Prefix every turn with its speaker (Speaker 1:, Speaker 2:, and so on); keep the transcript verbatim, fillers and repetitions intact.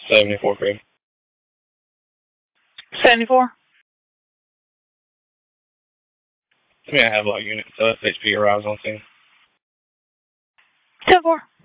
Speaker 1: seventy-four, babe.
Speaker 2: seventy-four?
Speaker 1: I mean, I have a lot of units, so if H P arrives on scene.
Speaker 2: ten four.